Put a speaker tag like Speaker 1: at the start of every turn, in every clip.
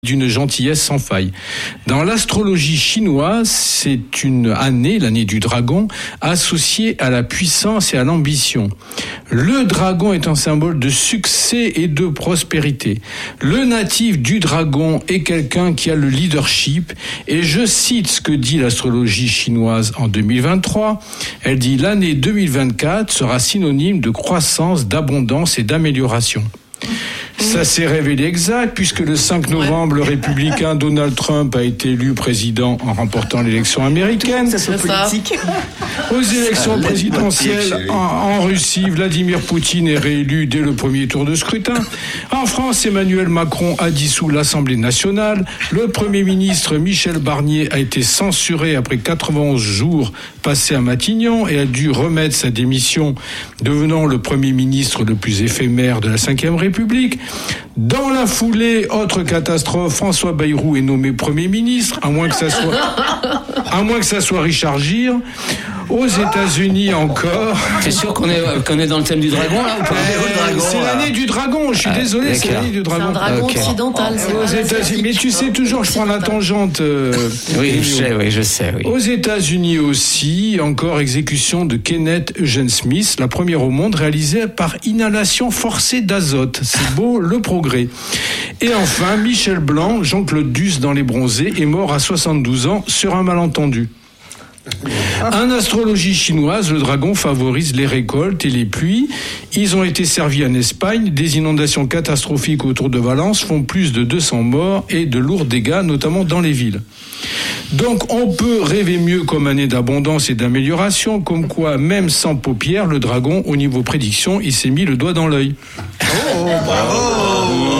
Speaker 1: d'une gentillesse sans faille. Dans l'astrologie chinoise, c'est une année, l'année du dragon, associée à la puissance et à l'ambition. Le dragon est un symbole de succès et de prospérité. Le natif du dragon est quelqu'un qui a le leadership, et je cite ce que dit l'astrologie chinoise en 2023. Elle dit: l'année 2024 sera synonyme de croissance, d'abondance et d'amélioration. Ça s'est révélé exact, puisque le 5 novembre, le républicain Donald Trump a été élu président en remportant l'élection américaine.
Speaker 2: Ça politique.
Speaker 1: Aux élections présidentielles en Russie, Vladimir Poutine est réélu dès le premier tour de scrutin. En France, Emmanuel Macron a dissous l'Assemblée nationale. Le Premier ministre Michel Barnier a été censuré après 91 jours passés à Matignon et a dû remettre sa démission, devenant le Premier ministre le plus éphémère de la Ve République. Dans la foulée, autre catastrophe, François Bayrou est nommé Premier ministre, à moins que ça soit Richard Gere. Aux États-Unis encore.
Speaker 3: C'est sûr qu'on est dans le thème du dragon là ou pas?
Speaker 1: C'est l'année du dragon, je suis désolé, c'est l'année du dragon.
Speaker 2: C'est un dragon occidental.
Speaker 1: Aux États-Unis, mais tu sais toujours, je prends la tangente.
Speaker 3: Oui, je sais.
Speaker 1: Aux États-Unis aussi, encore exécution de Kenneth Eugene Smith, la première au monde réalisée par inhalation forcée d'azote. C'est beau, le progrès. Et enfin, Michel Blanc, Jean-Claude Duss dans Les Bronzés, est mort à 72 ans sur un malentendu. En astrologie chinoise, le dragon favorise les récoltes et les pluies. Ils ont été servis en Espagne. Des inondations catastrophiques autour de Valence font plus de 200 morts et de lourds dégâts, notamment dans les villes. Donc on peut rêver mieux comme année d'abondance et d'amélioration, comme quoi même sans paupières, le dragon, au niveau prédiction, il s'est mis le doigt dans l'œil.
Speaker 4: Oh, bravo!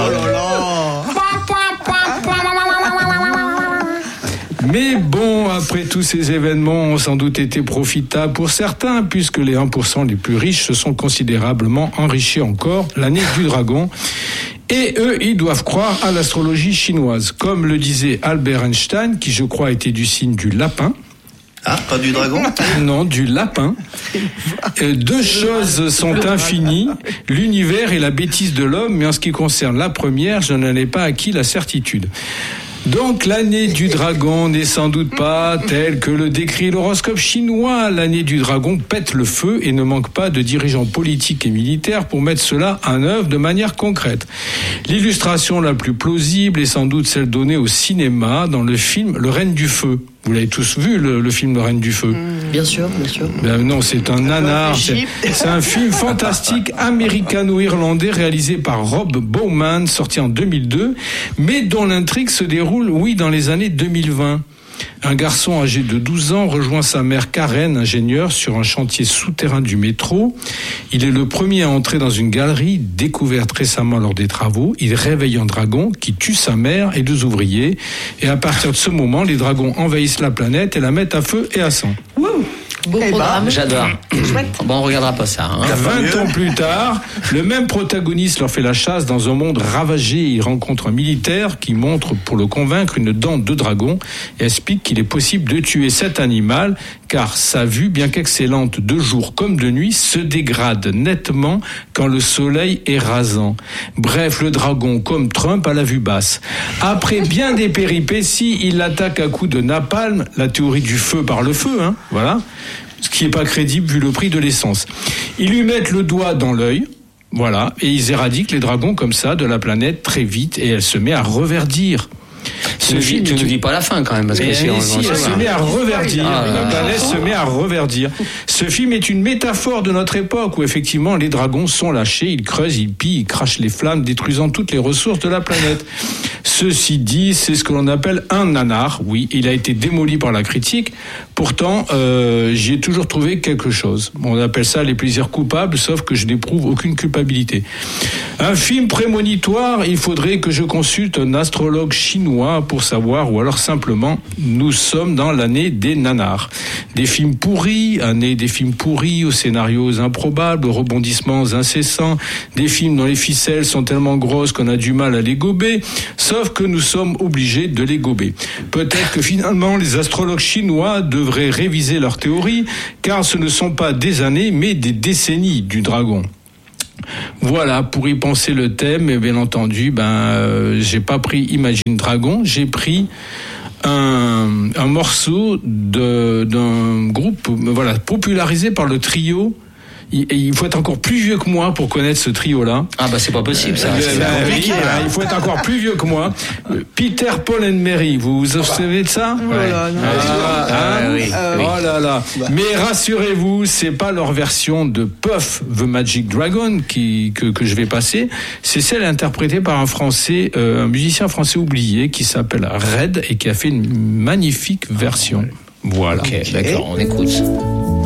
Speaker 1: Mais bon, après tous ces événements ont sans doute été profitables pour certains, puisque les 1% les plus riches se sont considérablement enrichis encore l'année du dragon. Et eux, ils doivent croire à l'astrologie chinoise. Comme le disait Albert Einstein, qui je crois était du signe du lapin.
Speaker 4: Ah, pas du dragon?
Speaker 1: Non, du lapin. Deux choses sont infinies, l'univers et la bêtise de l'homme, mais en ce qui concerne la première, je n'en ai pas acquis la certitude. Donc l'année du dragon n'est sans doute pas telle que le décrit l'horoscope chinois. L'année du dragon pète le feu et ne manque pas de dirigeants politiques et militaires pour mettre cela en œuvre de manière concrète. L'illustration la plus plausible est sans doute celle donnée au cinéma dans le film Le Règne du Feu. Vous l'avez tous vu, le film Le Règne du Feu?
Speaker 2: Bien sûr.
Speaker 1: Ben non, c'est un nanar. C'est un film fantastique américano-irlandais réalisé par Rob Bowman, sorti en 2002, mais dont l'intrigue se déroule, dans les années 2020. Un garçon âgé de 12 ans rejoint sa mère Karen, ingénieure, sur un chantier souterrain du métro. Il est le premier à entrer dans une galerie découverte récemment lors des travaux. Il réveille un dragon qui tue sa mère et deux ouvriers. Et à partir de ce moment, les dragons envahissent la planète et la mettent à feu et à sang.
Speaker 2: Beau programme.
Speaker 3: J'adore. Bon, on regardera pas ça.
Speaker 1: 20 ans plus tard, le même protagoniste leur fait la chasse dans un monde ravagé. Il rencontre un militaire qui montre, pour le convaincre, une dent de dragon et explique qu'il est possible de tuer cet animal car sa vue, bien qu'excellente de jour comme de nuit, se dégrade nettement quand le soleil est rasant. Bref, le dragon, comme Trump, a la vue basse. Après bien des péripéties, il l'attaque à coups de napalm, la théorie du feu par le feu, voilà. Ce qui n'est pas crédible vu le prix de l'essence. Ils lui mettent le doigt dans l'œil, voilà, et ils éradiquent les dragons comme ça de la planète très vite et elle se met à reverdir.
Speaker 3: Tu ne dis pas la fin quand même, parce que
Speaker 1: elle se met à reverdir. La planète se met à reverdir. Ce film est une métaphore de notre époque où effectivement les dragons sont lâchés, ils creusent, ils pillent, ils crachent les flammes, détruisant toutes les ressources de la planète. Ceci dit, c'est ce que l'on appelle un nanar. Oui, il a été démoli par la critique. Pourtant, j'y ai toujours trouvé quelque chose. On appelle ça les plaisirs coupables, sauf que je n'éprouve aucune culpabilité. Un film prémonitoire, il faudrait que je consulte un astrologue chinois pour savoir, ou alors simplement, nous sommes dans l'année des nanars. Des films pourris, année des films pourris, aux scénarios improbables, aux rebondissements incessants, des films dont les ficelles sont tellement grosses qu'on a du mal à les gober, sauf que nous sommes obligés de les gober. Peut-être que finalement, les astrologues chinois devraient réviser leurs théories, car ce ne sont pas des années, mais des décennies du dragon. Voilà, pour y penser le thème, et bien entendu, j'ai pas pris Imagine Dragon, j'ai pris un morceau d'un groupe, voilà, popularisé par le trio. Il faut être encore plus vieux que moi pour connaître ce trio-là.
Speaker 3: Ah c'est pas possible ça.
Speaker 1: Il faut être encore plus vieux que moi. Peter, Paul and Mary, vous vous souvenez de ça?
Speaker 3: Oui.
Speaker 1: Oh là là. Mais rassurez-vous, c'est pas leur version de Puff the Magic Dragon que je vais passer. C'est celle interprétée par un musicien français oublié qui s'appelle Red et qui a fait une magnifique version. Voilà.
Speaker 3: Ok, d'accord, on écoute.